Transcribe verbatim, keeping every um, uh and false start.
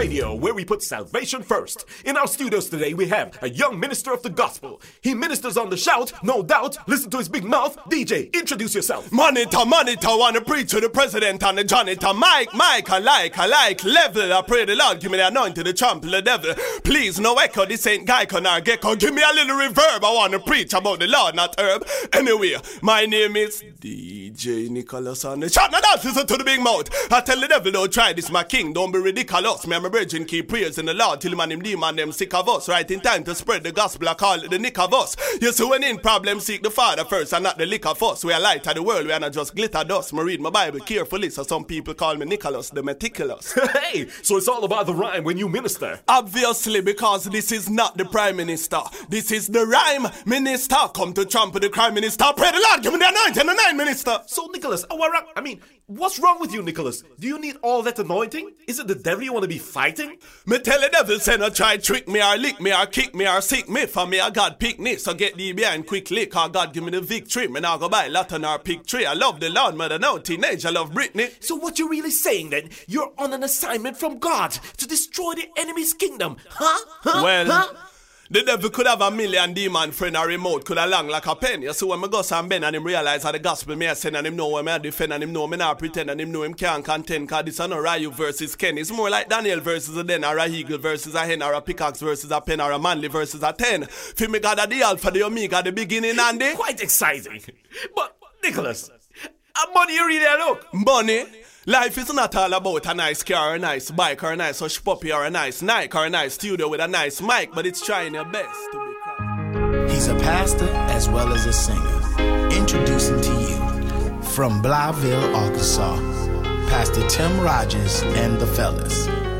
Radio, where we put salvation first. In our studios today, we have a young minister of the gospel. He ministers on the shout, no doubt. Listen to his big mouth. D J, introduce yourself. Monitor, monitor, wanna preach to the president and the janitor. Mike, Mike, I like, I like, level. I pray the Lord, give me the anointing, the trample, the devil. Please, no echo, this ain't Geico nor Gecko. Give me a little reverb, I wanna preach about the Lord, not herb. Anyway, my name is D J Nicholas on the chat. Now that's listen to the big mouth. I tell the devil, don't try this, my king, don't be ridiculous. Me and my virgin keep prayers in the Lord till man him demon them sick of us. Right in time to spread the gospel, I call it the nick of us. You see when in problem seek the Father first and not the lick of us. We are light of the world, we are not just glitter dust. Me read my Bible carefully, so some people call me Nicholas the meticulous. Hey, so it's all about the rhyme when you minister. Obviously, because this is not the prime minister. This is the rhyme minister. Come to trample the crime minister. Pray the Lord, give me the anointing, the nine minister. So Nicholas, oh, I mean, what's wrong with you, Nicholas? Do you need all that anointing? Is it the devil you want to be fighting? Me tell the devil, say no try trick me or lick me or kick me or sick me. For me, I God pick me, so get thee behind quickly. Cause God give me the victory. Me now go buy Latin or pick tree. I love the Lord, mother now teenage. I love Britney. So what you really saying then? You're on an assignment from God to destroy the enemy's kingdom, huh? huh? Well, huh? the devil could have a million demon friend or remote could have long like a pen. You see when I go and Ben and him realize how the gospel me I send and him know when I defend and him know me not pretend and him know him can't contend cause this is not Ryu versus Ken. It's more like Daniel versus a den or a eagle versus a hen or a pickaxe versus a pen or a manly versus a ten. For me God the alpha, the omega, the beginning and the... Quite exciting. But Nicholas, how money you really look? Money? Life is not all about a nice car or a nice bike or a nice hush puppy or a nice Nike or a nice studio with a nice mic, but it's trying your best to be crafty. He's a pastor as well as a singer. Introducing to you, from Blytheville, Arkansas, Pastor Tim Rogers and the fellas.